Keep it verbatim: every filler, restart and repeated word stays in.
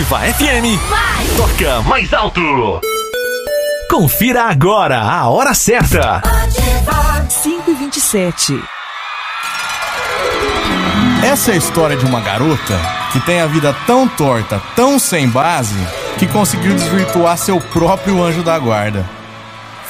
Ativa F M. Vai. Toca mais alto. Confira agora a hora certa. cinco e vinte e sete. Essa é a história de uma garota que tem a vida tão torta, tão sem base, que conseguiu desvirtuar seu próprio anjo da guarda.